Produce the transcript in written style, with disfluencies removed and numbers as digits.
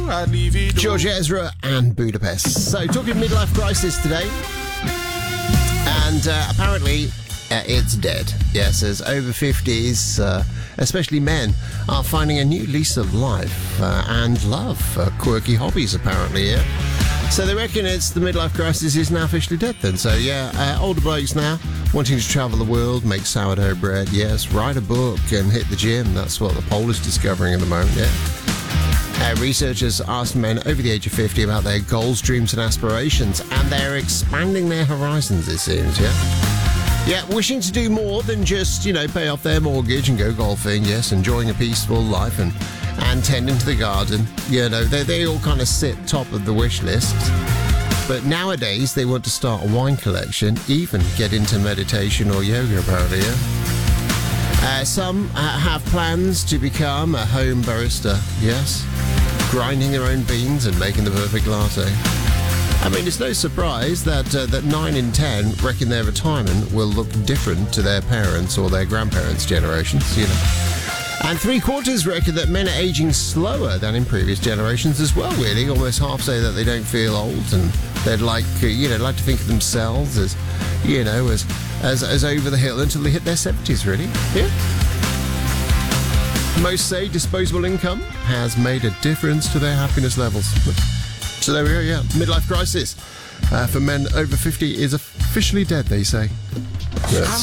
I'd leave it. George Ezra and Budapest. So, talking midlife crisis today. And apparently, it's dead. Yes, as over 50s, especially men, are finding a new lease of life and love for quirky hobbies, apparently, yeah. So they reckon it's the midlife crisis is now officially dead then. So, yeah, older blokes now wanting to travel the world, make sourdough bread, yes, write a book and hit the gym. That's what the poll is discovering at the moment, yeah. Researchers asked men over the age of 50 about their goals, dreams and aspirations, and they're expanding their horizons, it seems, yeah? Yeah, wishing to do more than just, pay off their mortgage and go golfing, yes, enjoying a peaceful life and tending to the garden. They all kind of sit top of the wish list. But nowadays, they want to start a wine collection, even get into meditation or yoga, apparently, yeah? Some have plans to become a home barista, yes, grinding their own beans and making the perfect latte. I mean, it's no surprise that 9 in 10 reckon their retirement will look different to their parents' or their grandparents' generations, And 3/4 reckon that men are aging slower than in previous generations as well, really. Almost half say that they don't feel old and they'd like to think of themselves as over the hill until they hit their 70s, really. Yeah. Most say disposable income has made a difference to their happiness levels. So there we go, yeah. Midlife crisis for men over 50 is officially dead, they say. Yes.